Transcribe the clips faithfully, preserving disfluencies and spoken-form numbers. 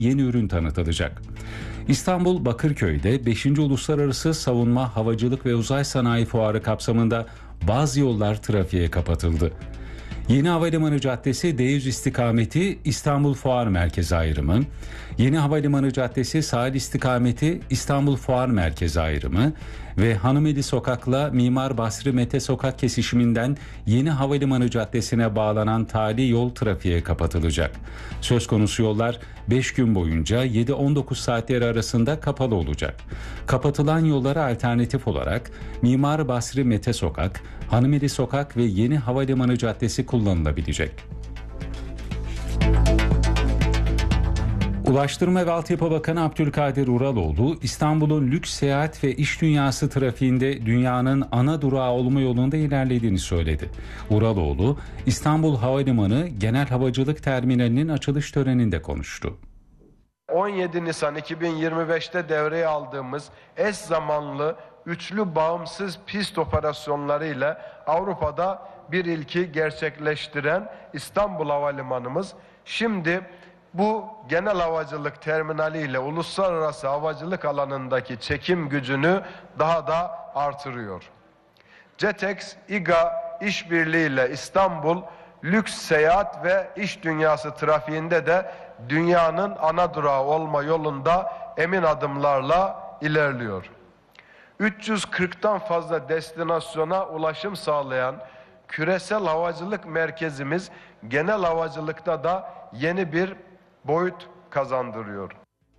yeni ürün tanıtılacak. İstanbul Bakırköy'de beşinci Uluslararası Savunma, Havacılık ve Uzay Sanayi Fuarı kapsamında bazı yollar trafiğe kapatıldı. Yeni Havalimanı Caddesi D yüz istikameti İstanbul Fuar Merkezi ayrımı, Yeni Havalimanı Caddesi sahil istikameti İstanbul Fuar Merkezi ayrımı ve Hanımeli Sokak'la Mimar Basri Mete Sokak kesişiminden Yeni Havalimanı Caddesi'ne bağlanan tali yol trafiğe kapatılacak. Söz konusu yollar beş gün boyunca yedi on dokuz saatleri arasında kapalı olacak. Kapatılan yollara alternatif olarak Mimar Basri Mete Sokak, Hanımeli Sokak ve Yeni Havalimanı Caddesi kullanılabilecek. Ulaştırma ve Altyapı Bakanı Abdülkadir Uraloğlu, İstanbul'un lüks seyahat ve iş dünyası trafiğinde dünyanın ana durağı olma yolunda ilerlediğini söyledi. Uraloğlu, İstanbul Havalimanı Genel Havacılık Terminali'nin açılış töreninde konuştu. on yedi Nisan iki bin yirmi beşte devreye aldığımız eş zamanlı üçlü bağımsız pist operasyonlarıyla Avrupa'da bir ilki gerçekleştiren İstanbul Havalimanımız şimdi bu genel havacılık terminali ile uluslararası havacılık alanındaki çekim gücünü daha da artırıyor. Jetex, İGA işbirliğiyle İstanbul lüks seyahat ve iş dünyası trafiğinde de dünyanın ana durağı olma yolunda emin adımlarla ilerliyor. üç yüz kırktan fazla destinasyona ulaşım sağlayan küresel havacılık merkezimiz genel havacılıkta da yeni bir boyut kazandırıyor.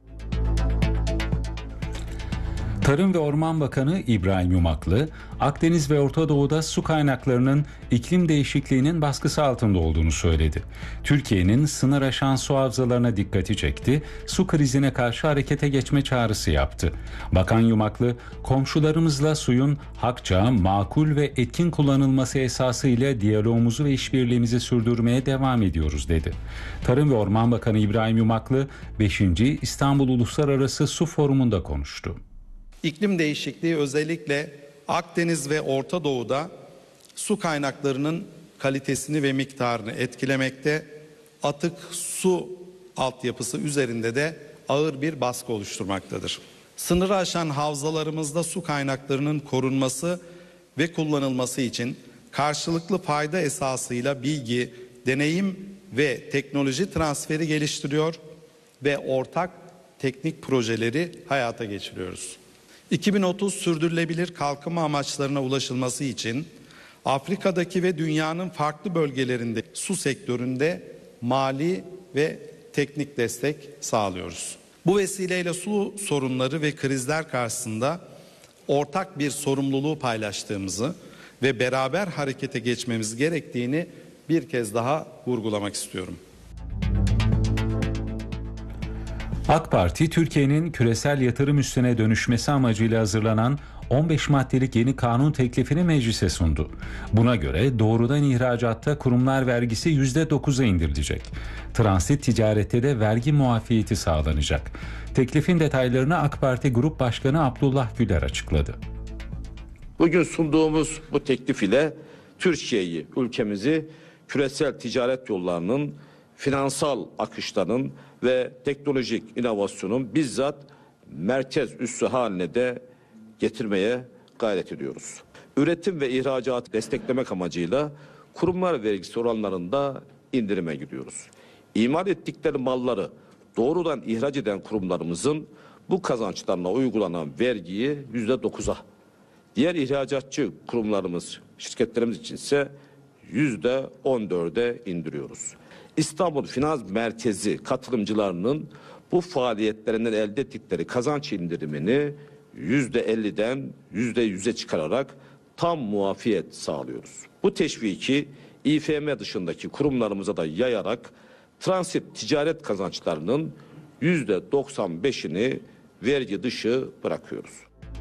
Tarım ve Orman Bakanı İbrahim Yumaklı, Akdeniz ve Orta Doğu'da su kaynaklarının iklim değişikliğinin baskısı altında olduğunu söyledi. Türkiye'nin sınır aşan su havzalarına dikkati çekti, su krizine karşı harekete geçme çağrısı yaptı. Bakan Yumaklı, komşularımızla suyun hakça, makul ve etkin kullanılması esası ile diyalogumuzu ve işbirliğimizi sürdürmeye devam ediyoruz dedi. Tarım ve Orman Bakanı İbrahim Yumaklı, beşinci İstanbul Uluslararası Su Forumu'nda konuştu. İklim değişikliği özellikle Akdeniz ve Orta Doğu'da su kaynaklarının kalitesini ve miktarını etkilemekte, atık su altyapısı üzerinde de ağır bir baskı oluşturmaktadır. Sınırı aşan havzalarımızda su kaynaklarının korunması ve kullanılması için karşılıklı fayda esasıyla bilgi, deneyim ve teknoloji transferi geliştiriyor ve ortak teknik projeleri hayata geçiriyoruz. iki bin otuz sürdürülebilir kalkınma amaçlarına ulaşılması için Afrika'daki ve dünyanın farklı bölgelerinde su sektöründe mali ve teknik destek sağlıyoruz. Bu vesileyle su sorunları ve krizler karşısında ortak bir sorumluluğu paylaştığımızı ve beraber harekete geçmemiz gerektiğini bir kez daha vurgulamak istiyorum. AK Parti, Türkiye'nin küresel yatırım üssüne dönüşmesi amacıyla hazırlanan on beş maddelik yeni kanun teklifini meclise sundu. Buna göre doğrudan ihracatta kurumlar vergisi yüzde dokuza indirilecek. Transit ticarette de vergi muafiyeti sağlanacak. Teklifin detaylarını AK Parti Grup Başkanı Abdullah Güler açıkladı. Bugün sunduğumuz bu teklif ile Türkiye'yi, ülkemizi küresel ticaret yollarının, finansal akışların ve teknolojik inovasyonun bizzat merkez üssü haline de getirmeye gayret ediyoruz. Üretim ve ihracatı desteklemek amacıyla kurumlar vergisi oranlarında indirime gidiyoruz. İmal ettikleri malları doğrudan ihraç eden kurumlarımızın bu kazançlarına uygulanan vergiyi yüzde dokuza, diğer ihracatçı kurumlarımız, şirketlerimiz için ise yüzde on dörde indiriyoruz. İstanbul Finans Merkezi katılımcılarının bu faaliyetlerinden elde ettikleri kazanç indirimini yüzde elliden yüzde yüze çıkararak tam muafiyet sağlıyoruz. Bu teşviki İ F M dışındaki kurumlarımıza da yayarak transit ticaret kazançlarının yüzde doksan beşini vergi dışı bırakıyoruz.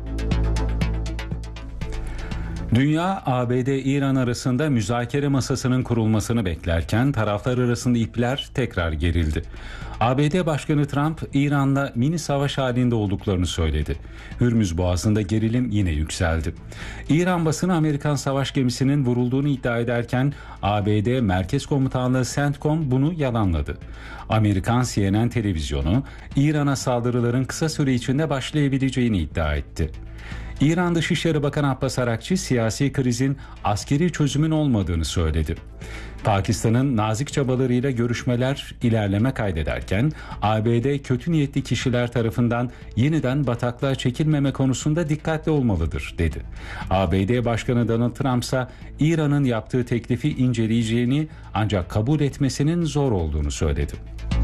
Dünya, A B D-İran arasında müzakere masasının kurulmasını beklerken taraflar arasında ipler tekrar gerildi. A B D Başkanı Trump, İran'la mini savaş halinde olduklarını söyledi. Hürmüz Boğazı'nda gerilim yine yükseldi. İran basını Amerikan savaş gemisinin vurulduğunu iddia ederken A B D Merkez Komutanlığı CENTCOM bunu yalanladı. Amerikan C N N televizyonu İran'a saldırıların kısa süre içinde başlayabileceğini iddia etti. İran Dışişleri Bakanı Abbas Arakçı siyasi krizin askeri çözümün olmadığını söyledi. Pakistan'ın nazik çabalarıyla görüşmeler ilerleme kaydederken A B D kötü niyetli kişiler tarafından yeniden bataklığa çekilmeme konusunda dikkatli olmalıdır dedi. A B D Başkanı Donald Trump ise İran'ın yaptığı teklifi inceleyeceğini ancak kabul etmesinin zor olduğunu söyledi.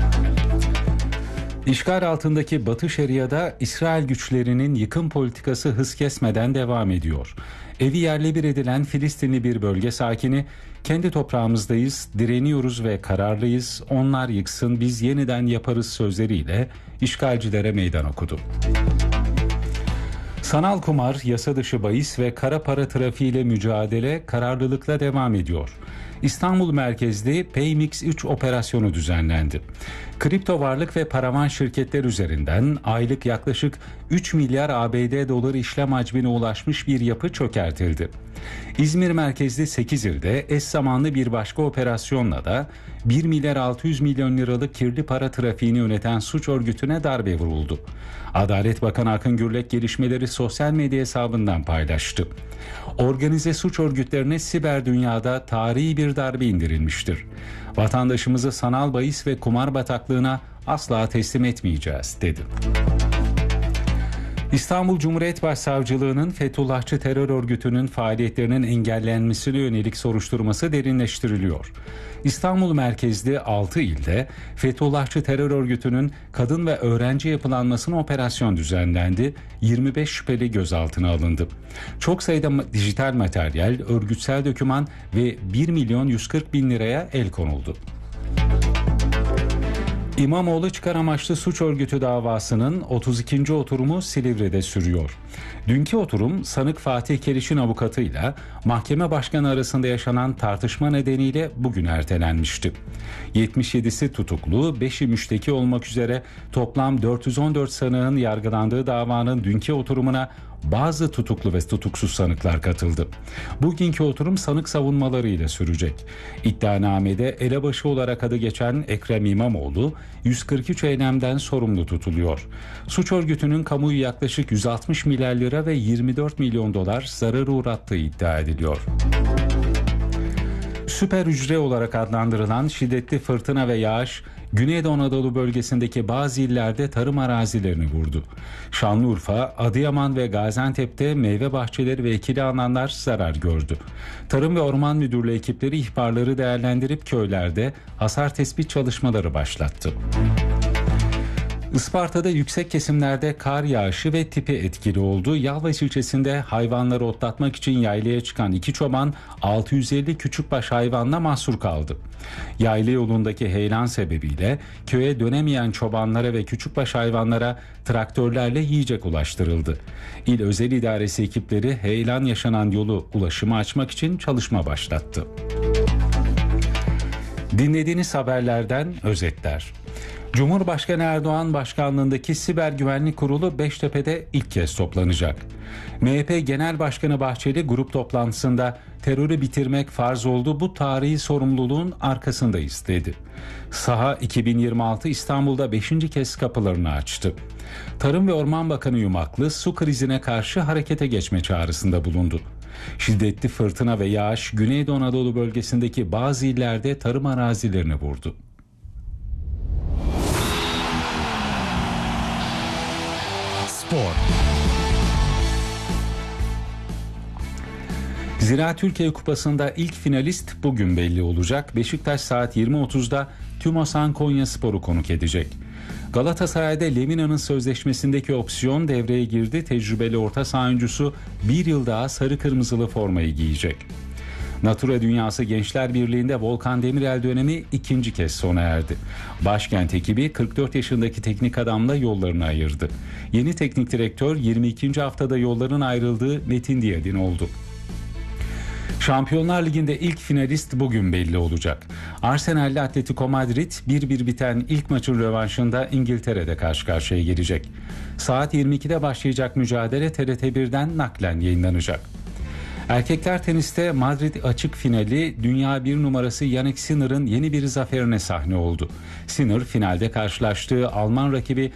İşgal altındaki Batı Şeria'da İsrail güçlerinin yıkım politikası hız kesmeden devam ediyor. Evi yerle bir edilen Filistinli bir bölge sakini, kendi toprağımızdayız, direniyoruz ve kararlıyız, onlar yıksın biz yeniden yaparız sözleriyle işgalcilere meydan okudu. Sanal kumar, yasa dışı bahis ve kara para trafiğiyle mücadele kararlılıkla devam ediyor. İstanbul merkezli Paymix üç operasyonu düzenlendi. Kripto varlık ve paravan şirketler üzerinden aylık yaklaşık üç milyar A B D doları işlem hacmine ulaşmış bir yapı çökertildi. İzmir merkezli sekiz ilde eş zamanlı bir başka operasyonla da bir milyar altı yüz milyon liralık kirli para trafiğini yöneten suç örgütüne darbe vuruldu. Adalet Bakanı Akın Gürlek gelişmeleri sosyal medya hesabından paylaştı. Organize suç örgütlerine siber dünyada tarihi bir darbe indirilmiştir. Vatandaşımızı sanal bahis ve kumar bataklığına asla teslim etmeyeceğiz dedi. İstanbul Cumhuriyet Başsavcılığı'nın Fethullahçı terör örgütünün faaliyetlerinin engellenmesine yönelik soruşturması derinleştiriliyor. İstanbul merkezli altı ilde Fethullahçı terör örgütünün kadın ve öğrenci yapılanmasına operasyon düzenlendi, yirmi beş şüpheli gözaltına alındı. Çok sayıda dijital materyal, örgütsel doküman ve bir milyon yüz kırk bin liraya el konuldu. İmamoğlu çıkar amaçlı suç örgütü davasının otuz ikinci oturumu Silivri'de sürüyor. Dünkü oturum sanık Fatih Keliş'in avukatıyla mahkeme başkanı arasında yaşanan tartışma nedeniyle bugün ertelenmişti. yetmiş yedisi tutuklu, beşi müşteki olmak üzere toplam dört yüz on dört sanığın yargılandığı davanın dünkü oturumuna bazı tutuklu ve tutuksuz sanıklar katıldı. Bugünkü oturum sanık savunmalarıyla sürecek. İddianamede elebaşı olarak adı geçen Ekrem İmamoğlu yüz kırk üç eylemden sorumlu tutuluyor. Suç örgütünün kamuoyu yaklaşık yüz altmış milyar lira ve yirmi dört milyon dolar zararı uğrattığı iddia ediliyor. Süper hücre olarak adlandırılan şiddetli fırtına ve yağış Güneydoğu Anadolu bölgesindeki bazı illerde tarım arazilerini vurdu. Şanlıurfa, Adıyaman ve Gaziantep'te meyve bahçeleri ve ekili alanlar zarar gördü. Tarım ve Orman Müdürlüğü ekipleri ihbarları değerlendirip köylerde hasar tespit çalışmaları başlattı. Isparta'da yüksek kesimlerde kar yağışı ve tipi etkili oldu. Yalvaç ilçesinde hayvanları otlatmak için yaylaya çıkan iki çoban altı yüz elli küçükbaş hayvanla mahsur kaldı. Yayla yolundaki heyelan sebebiyle köye dönemeyen çobanlara ve küçükbaş hayvanlara traktörlerle yiyecek ulaştırıldı. İl Özel İdaresi ekipleri heyelan yaşanan yolu ulaşıma açmak için çalışma başlattı. Dinlediğiniz haberlerden özetler. Cumhurbaşkanı Erdoğan başkanlığındaki Siber Güvenlik Kurulu Beştepe'de ilk kez toplanacak. M H P Genel Başkanı Bahçeli grup toplantısında terörü bitirmek farz oldu, bu tarihi sorumluluğun arkasındayız dedi. Saha iki bin yirmi altı İstanbul'da beşinci kez kapılarını açtı. Tarım ve Orman Bakanı Yumaklı su krizine karşı harekete geçme çağrısında bulundu. Şiddetli fırtına ve yağış Güneydoğu Anadolu bölgesindeki bazı illerde tarım arazilerini vurdu. Spor. Zira Türkiye Kupası'nda ilk finalist bugün belli olacak. Beşiktaş saat yirmi otuzda TÜMOSAN Konyaspor'u konuk edecek. Galatasaray'da Lemina'nın sözleşmesindeki opsiyon devreye girdi. Tecrübeli orta saha oyuncusu bir yıl daha sarı kırmızılı formayı giyecek. Natura Dünyası Gençler Birliği'nde Volkan Demirel dönemi ikinci kez sona erdi. Başkent ekibi kırk dört yaşındaki teknik adamla yollarını ayırdı. Yeni teknik direktör yirmi ikinci haftada yolların ayrıldığı Metin Diyadin oldu. Şampiyonlar Ligi'nde ilk finalist bugün belli olacak. Arsenal ile Atletico Madrid bir bir biten ilk maçın rövanşında İngiltere'de karşı karşıya gelecek. Saat yirmi ikide başlayacak mücadele T R T birden naklen yayınlanacak. Erkekler teniste Madrid açık finali dünya bir numarası Jannik Sinner'ın yeni bir zaferine sahne oldu. Sinner finalde karşılaştığı Alman rakibi